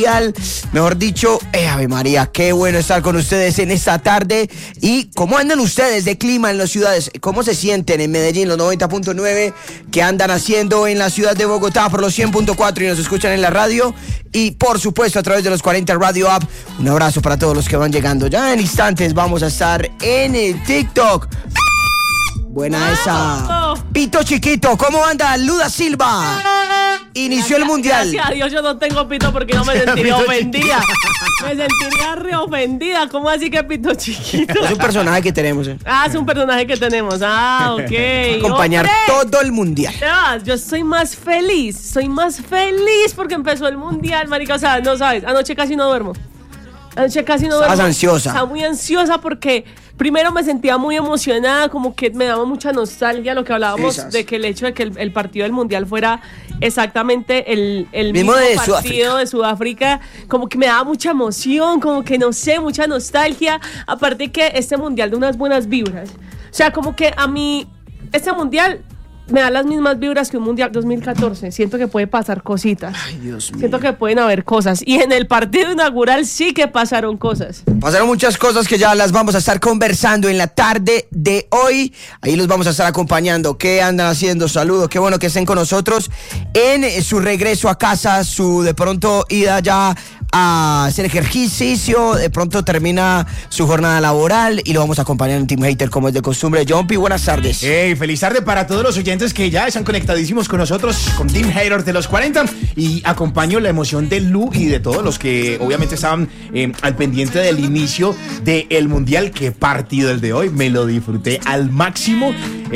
Mejor dicho, Ave María, qué bueno estar con ustedes en esta tarde. ¿Y cómo andan ustedes de clima en las ciudades? ¿Cómo se sienten en Medellín, los 90.9? ¿Qué andan haciendo en la ciudad de Bogotá por los 100.4 y nos escuchan en la radio? Y por supuesto a través de los 40 Radio App. Un abrazo para todos los que van llegando. Ya en instantes vamos a estar en el TikTok. Buena esa. Pito chiquito, ¿cómo anda Luda Silva? Inició el mundial. Gracias a Dios yo no tengo pito porque no me sentiría ofendida. Me sentiría re ofendida. ¿Cómo así que pito chiquito? Es un personaje que tenemos. Es un personaje que tenemos. Ok. Acompañar todo el mundial. Yo soy más feliz porque empezó el mundial, marica. O sea, no sabes, anoche casi no duermo. Estabas ansiosa. Estaba muy ansiosa porque primero me sentía muy emocionada, como que me daba mucha nostalgia lo que hablábamos de que el hecho de que el partido del mundial fuera exactamente el mismo partido de Sudáfrica, como que me daba mucha emoción, como que no sé, mucha nostalgia. Aparte que este mundial de unas buenas vibras. O sea, como que a mí este mundial me da las mismas vibras que un mundial 2014. Siento que puede pasar cositas. Ay, Dios mío. Siento que pueden haber cosas. Y en el partido inaugural sí que pasaron cosas. Pasaron muchas cosas que ya las vamos a estar conversando en la tarde de hoy. Ahí los vamos a estar acompañando. ¿Qué andan haciendo? Saludos. Qué bueno que estén con nosotros en su regreso a casa, su de pronto ida ya a hacer ejercicio, de pronto termina su jornada laboral y lo vamos a acompañar en Team Hater como es de costumbre. Jumpy, buenas tardes. Hey, feliz tarde para todos los oyentes que ya están conectadísimos con nosotros, con Team Hater de los 40, y acompaño la emoción de Lu y de todos los que obviamente estaban al pendiente del inicio del Mundial. Qué partido el de hoy, me lo disfruté al máximo.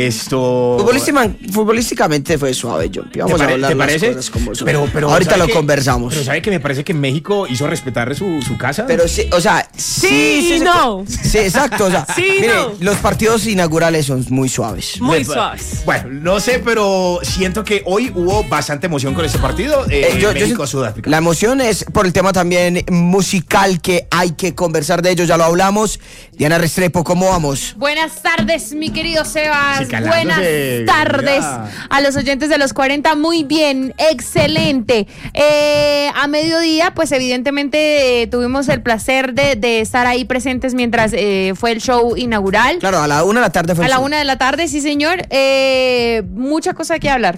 Futbolísticamente fue suave, Jumpy. Vamos a hablar ¿te parece? Las cosas como son. Pero ahorita lo conversamos. Pero ¿sabe que me parece que México hizo respetar su casa? Pero sí, o sea, sí, no. Sí, exacto, o sea, los partidos inaugurales son muy suaves. Muy suaves. Bueno, no sé, pero siento que hoy hubo bastante emoción con este partido. México-Sudáfrica. La emoción es por el tema también musical que hay que conversar de ello, ya lo hablamos. Diana Restrepo, ¿cómo vamos? Buenas tardes, mi querido Sebas. Sí, buenas tardes a los oyentes de los 40. Muy bien, excelente. A mediodía, pues evidentemente tuvimos el placer de estar ahí presentes mientras fue el show inaugural. Claro, a la 1 de la tarde fue. A la 1 de la tarde, sí señor. Mucha cosa que hablar,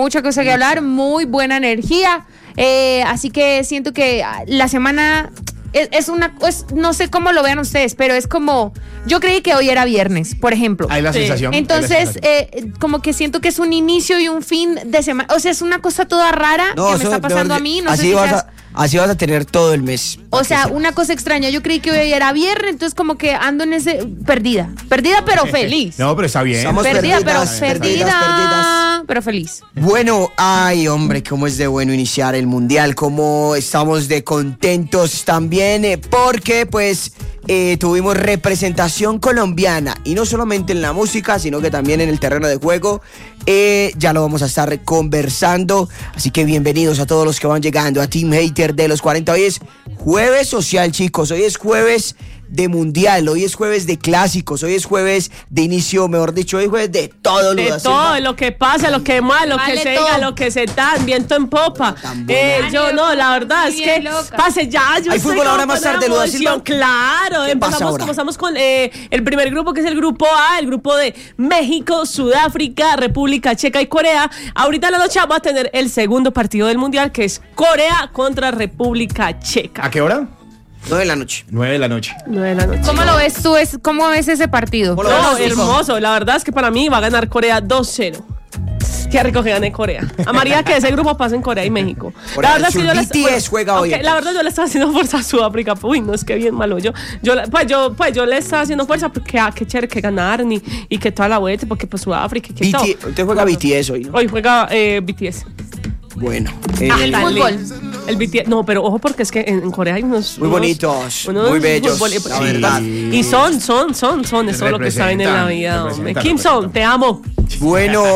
muy buena energía. Así que siento que la semana no sé cómo lo vean ustedes, pero es como, yo creí que hoy era viernes, por ejemplo. Hay la sensación. Entonces, como que siento que es un inicio y un fin de semana. O sea, es una cosa toda rara que me está pasando a mí. No sé si así vas a tener todo el mes. O sea, una cosa extraña. Yo creí que hoy era viernes, entonces como que ando en ese perdida pero feliz. No, pero está bien. Estamos perdida, perdidas. pero feliz. Bueno, ay, hombre, cómo es de bueno iniciar el mundial, cómo estamos de contentos también, porque pues tuvimos representación colombiana, y no solamente en la música, sino que también en el terreno de juego. Ya lo vamos a estar conversando, así que bienvenidos a todos los que van llegando a Team Hater de los 40. Hoy es jueves social, chicos, hoy es jueves de mundial, hoy es jueves de clásicos, hoy es jueves de inicio, mejor dicho, hoy es jueves de todo. De todo, lo que pasa, lo que más, lo que se diga, lo que se da, viento en popa. Yo no, la verdad es que pase ya. ¿Hay fútbol ahora más tarde, Luda Silva? Claro, empezamos con el primer grupo, que es el grupo A, el grupo de México, Sudáfrica, República Checa y Corea. Ahorita en la noche vamos a tener el segundo partido del mundial, que es Corea contra República Checa. ¿A qué hora? 9 de la noche. 9 de la noche. ¿Cómo lo ves tú? ¿Cómo ves ese partido? No, hermoso. La verdad es que para mí va a ganar Corea 2-0. Qué rico que gane Corea. Amaría que ese grupo pase en Corea y México. La verdad es que BTS juega hoy. La verdad yo le estaba haciendo fuerza a Sudáfrica. Uy, no, es que bien malo. Yo le estaba haciendo fuerza porque qué chévere que ganaron y que toda la vuelta, porque pues Sudáfrica. Usted juega BTS hoy, ¿no? Hoy juega BTS. Bueno. El fútbol. El BTS, no, pero ojo, porque es que en Corea hay unos muy bonitos, muy bellos, la verdad. Y son, eso es lo que saben en la vida, hombre. Kim Son, te amo. Bueno,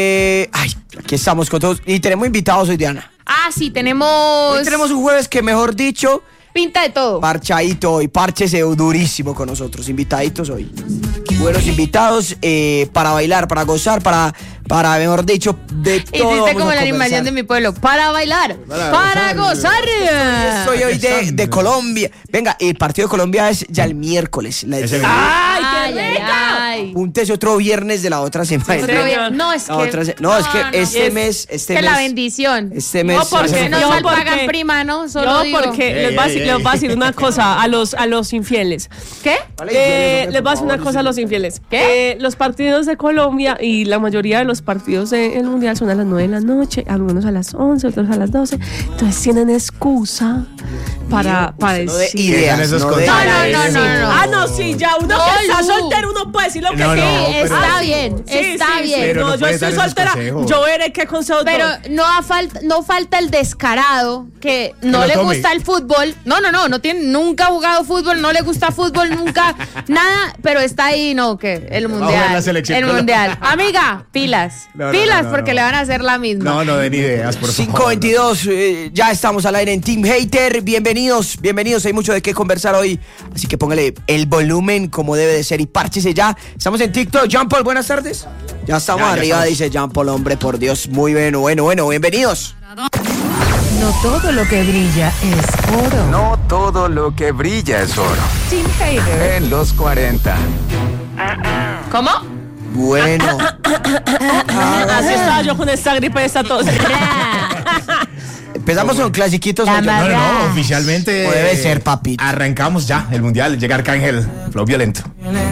aquí estamos con todos y tenemos invitados hoy, Diana. Sí, tenemos un jueves que, mejor dicho, pinta de todo. Parchadito hoy, párchese durísimo con nosotros, invitaditos hoy. Buenos invitados para bailar, para gozar, para para, mejor dicho, de todo. Hiciste como la animación de mi pueblo, para bailar, para gozar. Soy hoy de Colombia. Venga, el partido de Colombia es ya el miércoles. ¡Ay, qué rica! Júntese otro viernes de la otra semana. No, es que... este mes... que la bendición. Este mes... No, porque no se pagan prima, ¿no? Solo digo. Porque les voy a decir una cosa a los infieles. ¿Qué? Les voy a decir una cosa a los infieles. ¿Qué? Los partidos de Colombia y la mayoría de los partidos del Mundial son a las 9 de la noche, algunos a las 11, otros a las 12. Entonces tienen excusa para decir... ideas, no. Ah, no, sí, ya uno que está soltero, uno puede decir lo que quiera. Está bien, está bien. Pero No, yo estoy soltera, yo veré qué consejo. Pero no falta el descarado que no le gusta el fútbol. No tiene, nunca ha jugado fútbol, no le gusta fútbol, nunca, nada, pero está ahí, el mundial. El mundial. Amiga, pilas, porque le van a hacer la misma. No den ideas, por favor. 5:22, ya estamos al aire en Team Hater. Bienvenidos, hay mucho de qué conversar hoy, así que póngale el volumen como debe de ser y párchese ya. Estamos en TikTok. Jean Paul, buenas tardes. Ya estamos arriba, dice Jean Paul, hombre, por Dios, muy bueno, bienvenidos. No todo lo que brilla es oro. No todo lo que brilla es oro. Team Hater en los 40. ¿Cómo? Bueno. Así estaba yo con esta gripe, esta tos. Empezamos con clasiquitos. No, oficialmente. Debe ser, papito. Arrancamos ya el mundial. Llega Arcángel, flow violento.